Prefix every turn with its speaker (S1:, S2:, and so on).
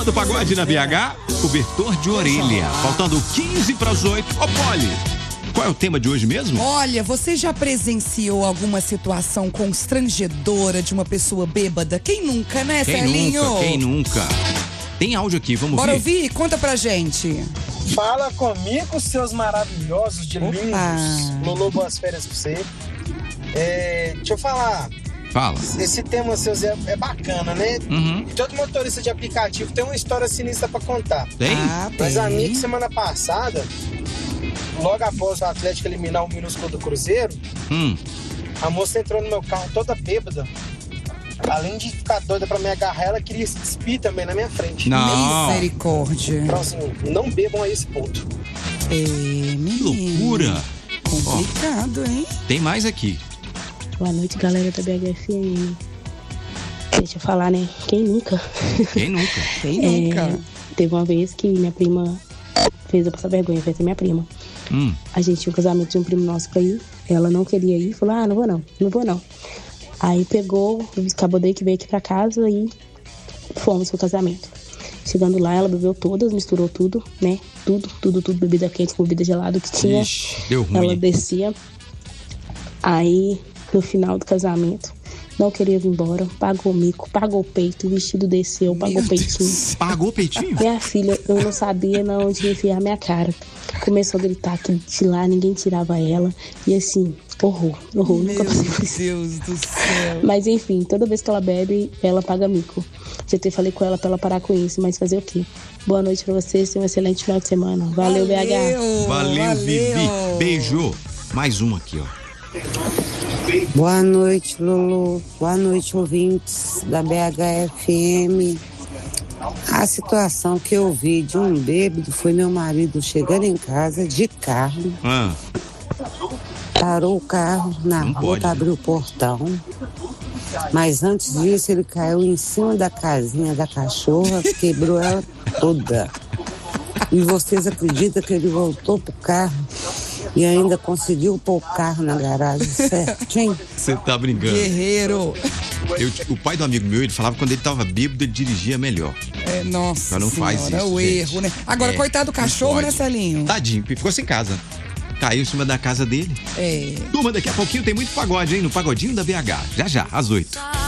S1: do pagode na BH, cobertor de orelha. Faltando 15 para as 8. Ô, Poli, qual é o tema de hoje mesmo?
S2: Olha, você já presenciou alguma situação constrangedora de uma pessoa bêbada? Quem nunca, né, Celinho?
S1: Quem nunca? Tem áudio aqui, vamos
S2: Bora
S1: ouvir?
S2: ouvir? Conta pra gente.
S3: Fala comigo, seus maravilhosos de lindos. Lolo, boas férias pra você. Deixa eu falar.
S1: Fala.
S3: Esse tema seu Zé, é bacana, né?
S1: Uhum.
S3: Todo motorista de aplicativo tem uma história sinistra pra contar.
S1: Tem?
S3: Mas a minha, semana passada, logo após o Atlético eliminar o minúsculo do Cruzeiro, a moça entrou no meu carro toda bêbada. Além de ficar doida pra me agarrar, ela queria se despir também na minha frente.
S1: Não.
S2: Misericórdia.
S3: Então, assim, não bebam a esse ponto.
S1: Que loucura.
S2: Complicado, hein?
S1: Tem mais aqui.
S4: Boa noite, galera da BHFM. Deixa eu falar, né? Quem nunca?
S1: Quem nunca?
S2: Quem nunca?
S4: Teve uma vez que minha prima fez eu passar vergonha, foi essa minha prima. A gente tinha um casamento de um primo nosso pra ir. Ela não queria ir, falou, não vou não. Aí pegou, acabou daí que veio aqui pra casa e fomos pro casamento. Chegando lá, ela bebeu todas, misturou tudo, né? Tudo, bebida quente com bebida gelada que tinha.
S1: Ixi, deu ruim.
S4: Ela descia. Aí, no final do casamento, não queria vir embora, pagou o mico, pagou o peito, o vestido desceu, pagou o peitinho.
S1: Pagou o peitinho?
S4: Minha filha, eu não sabia onde enfiar minha cara. Começou a gritar que de lá ninguém tirava ela. E assim, horror. Nunca passei por isso.
S2: Meu Deus do céu.
S4: Mas enfim, toda vez que ela bebe, ela paga mico. Já até falei com ela pra ela parar com isso, mas fazer o quê? Boa noite pra vocês, tenham um excelente final de semana. Valeu, BH.
S1: Valeu, Vivi. Beijo. Mais um aqui, ó.
S5: Boa noite, Lulu. Boa noite, ouvintes da BHFM. A situação que eu vi de um bêbado foi meu marido chegando em casa de carro. Parou o carro na rua para abrir o portão. Mas antes disso, ele caiu em cima da casinha da cachorra, quebrou ela toda. E vocês acreditam que ele voltou pro carro e ainda conseguiu pôr o carro na garagem certinho?
S1: Você tá brincando.
S2: Guerreiro.
S1: O pai do amigo meu, ele falava que quando ele tava bêbado, ele dirigia melhor.
S2: Nossa
S1: Mas não faz
S2: senhora,
S1: isso,
S2: o
S1: gente.
S2: erro, né? Agora, coitado do cachorro, né, Celinho?
S1: Tadinho, ficou sem casa. Caiu em cima da casa dele. Turma, daqui a pouquinho tem muito pagode, hein? No Pagodinho da BH. Já, às 8.